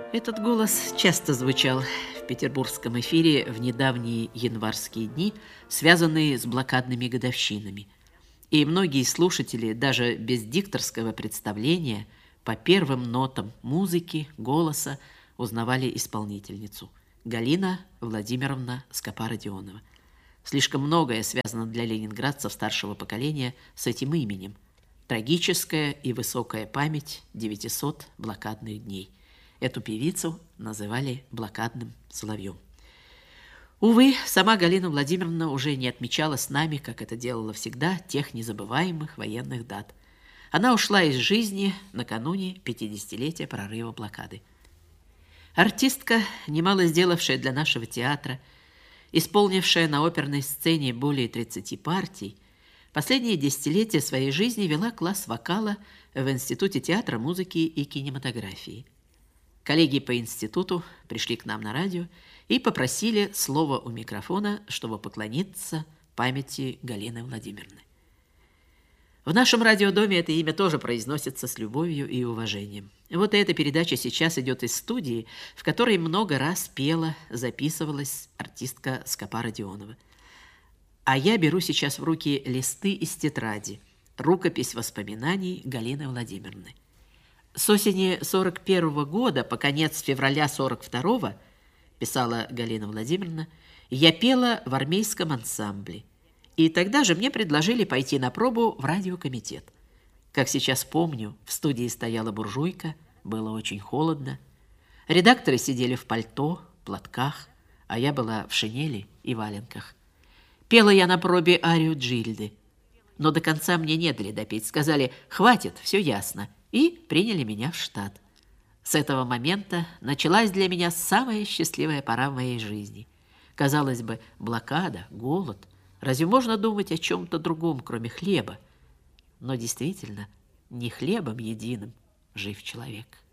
Этот голос часто звучал в петербургском эфире в недавние январские дни, связанные с блокадными годовщинами. И многие слушатели, даже без дикторского представления, по первым нотам музыки, голоса узнавали исполнительницу – Галина Владимировна Скопа-Родионова. Слишком многое связано для ленинградцев старшего поколения с этим именем. Трагическая и высокая память 900 блокадных дней. Эту певицу называли блокадным соловьем. Увы, сама Галина Владимировна уже не отмечала с нами, как это делала всегда, тех незабываемых военных дат. Она ушла из жизни накануне 50-летия прорыва блокады. Артистка, немало сделавшая для нашего театра, исполнившая на оперной сцене более 30 партий, последние десятилетия своей жизни вела класс вокала в Институте театра, музыки и кинематографии. Коллеги по институту пришли к нам на радио и попросили слова у микрофона, чтобы поклониться памяти Галины Владимировны. В нашем радиодоме это имя тоже произносится с любовью и уважением. Вот и эта передача сейчас идет из студии, в которой много раз пела, записывалась артистка Скопа-Родионова. А я беру сейчас в руки листы из тетради, рукопись воспоминаний Галины Владимировны. С осени 41 года по конец февраля 42-го, писала Галина Владимировна, я пела в армейском ансамбле. И тогда же мне предложили пойти на пробу в радиокомитет. Как сейчас помню, в студии стояла буржуйка, было очень холодно. Редакторы сидели в пальто, платках, а я была в шинели и валенках. Пела я на пробе арию Джильды, но до конца мне не дали допеть. Сказали: «Хватит, все ясно», и приняли меня в штат. С этого момента началась для меня самая счастливая пора в моей жизни. Казалось бы, блокада, голод. Разве можно думать о чем-то другом, кроме хлеба? Но действительно, не хлебом единым жив человек.